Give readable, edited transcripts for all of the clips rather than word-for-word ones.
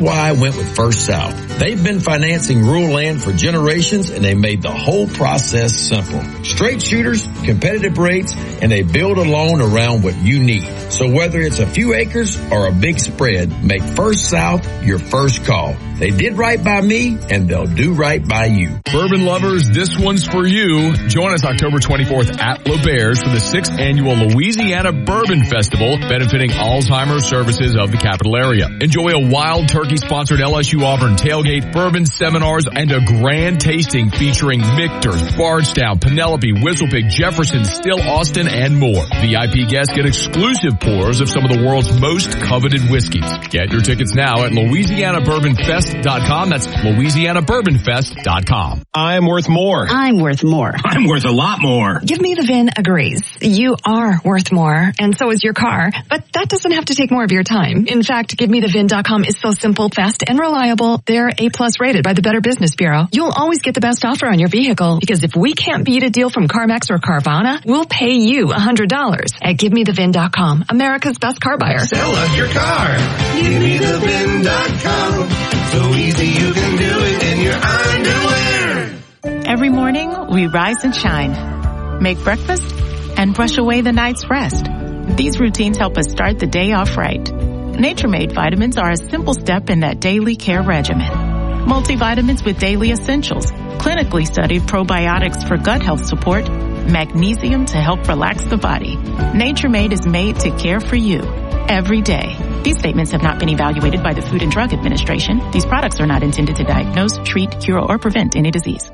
Why I went with First South. They've been financing rural land for generations, and they made the whole process simple. Straight shooters, competitive rates, and they build a loan around what you need. So whether it's a few acres or a big spread, make First South your first call. They did right by me, and they'll do right by you. Bourbon lovers, this one's for you. Join us October 24th at LeBaird's for the 6th annual Louisiana Bourbon Festival, benefiting Alzheimer's services of the capital area. Enjoy a Wild Turkey-sponsored LSU Auburn tailgate, bourbon seminars, and a grand tasting featuring Michter's, Bardstown, Penelope, Whistlepig, Jefferson, Still Austin, and more. VIP guests get exclusive pours of some of the world's most coveted whiskeys. Get your tickets now at LouisianaBourbonFest.com. That's LouisianaBourbonFest.com. I'm worth more. I'm worth more. I'm worth a lot more. Give Me the VIN agrees. You are worth more, and so is your car. But that doesn't have to take more of your time. In fact, GiveMeTheVIN.com is so simple, fast, and reliable. They're A+ rated by the Better Business Bureau. You'll always get the best offer on your vehicle, because if we can't beat a deal from CarMax or Carvana, we'll pay you $100 at GiveMeTheVIN.com, America's best car buyer. Sell us your car. GiveMeTheVIN.com. So easy you can do it in your underwear. Every morning, we rise and shine, make breakfast, and brush away the night's rest. These routines help us start the day off right. Nature Made vitamins are a simple step in that daily care regimen. Multivitamins with daily essentials, clinically studied probiotics for gut health support, magnesium to help relax the body. Nature Made is made to care for you every day. These statements have not been evaluated by the Food and Drug Administration. These products are not intended to diagnose, treat, cure, or prevent any disease.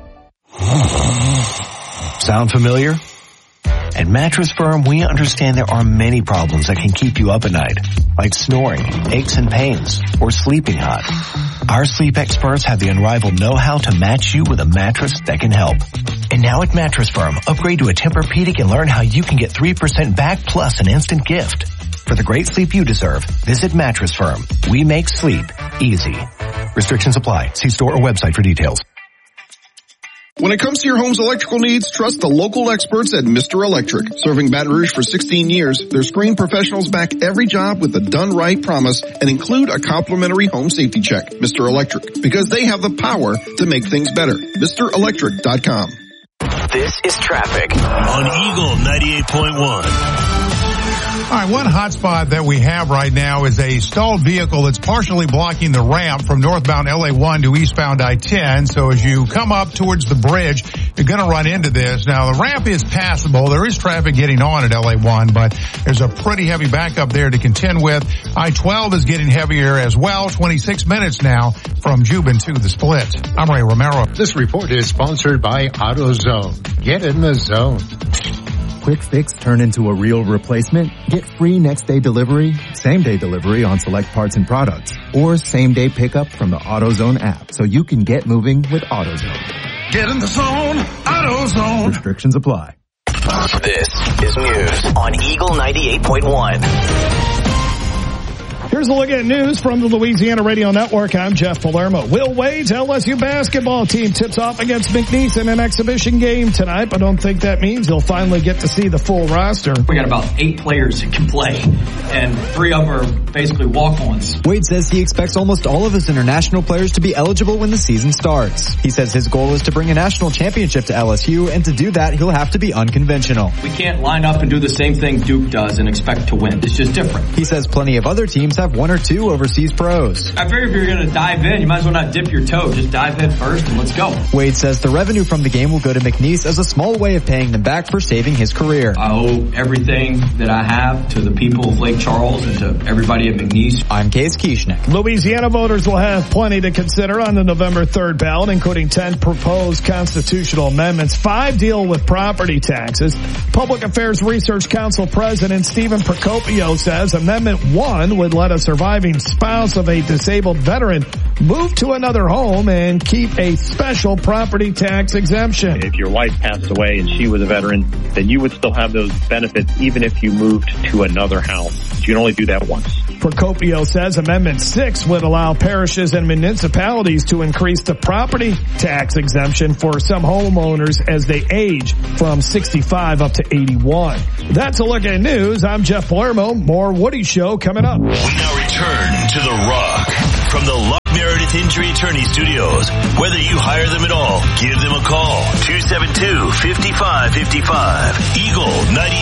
Sound familiar? At Mattress Firm, we understand there are many problems that can keep you up at night, like snoring, aches and pains, or sleeping hot. Our sleep experts have the unrivaled know-how to match you with a mattress that can help. And now at Mattress Firm, upgrade to a Tempur-Pedic and learn how you can get 3% back plus an instant gift. For the great sleep you deserve, visit Mattress Firm. We make sleep easy. Restrictions apply. See store or website for details. When it comes to your home's electrical needs, trust the local experts at Mr. Electric. Serving Baton Rouge for 16 years, their screened professionals back every job with a done right promise and include a complimentary home safety check. Mr. Electric, because they have the power to make things better. MrElectric.com. This is traffic on Eagle 98.1. All right, one hotspot that we have right now is a stalled vehicle that's partially blocking the ramp from northbound LA1 to eastbound I-10. So as you come up towards the bridge, you're going to run into this. Now, the ramp is passable. There is traffic getting on at LA1, but there's a pretty heavy backup there to contend with. I-12 is getting heavier as well. 26 minutes now from Jubin to the split. I'm Ray Romero. This report is sponsored by AutoZone. Get in the zone. Quick fix turn into a real replacement? Get free next day delivery, same day delivery on select parts and products, or same day pickup from the AutoZone app so you can get moving with AutoZone. Get in the zone, AutoZone. Restrictions apply. This is news on Eagle 98.1. Here's a look at news from the Louisiana Radio Network. I'm Jeff Palermo. Will Wade's LSU basketball team tips off against McNeese in an exhibition game tonight, but I don't think that means he'll finally get to see the full roster. We got about 8 players who can play, and 3 of them are basically walk-ons. Wade says he expects almost all of his international players to be eligible when the season starts. He says his goal is to bring a national championship to LSU, and to do that, he'll have to be unconventional. We can't line up and do the same thing Duke does and expect to win. It's just different. He says plenty of other teams have 1 or 2 overseas pros. I figure if you're going to dive in, you might as well not dip your toe. Just dive head first and let's go. Wade says the revenue from the game will go to McNeese as a small way of paying them back for saving his career. I owe everything that I have to the people of Lake Charles and to everybody at McNeese. I'm Case Kieschnick. Louisiana voters will have plenty to consider on the November 3rd ballot, including 10 proposed constitutional amendments. 5 deal with property taxes. Public Affairs Research Council President Stephen Procopio says Amendment 1 would let a surviving spouse of a disabled veteran move to another home and keep a special property tax exemption. If your wife passed away and she was a veteran, then you would still have those benefits even if you moved to another house. You can only do that once. Procopio says Amendment 6 would allow parishes and municipalities to increase the property tax exemption for some homeowners as they age from 65 up to 81. That's a look at news. I'm Jeff Palermo. More Woody Show coming up. We now return to The Rock from the Death Injury Attorney Studios. Whether you hire them at all, give them a call. 272-5555. Eagle 98.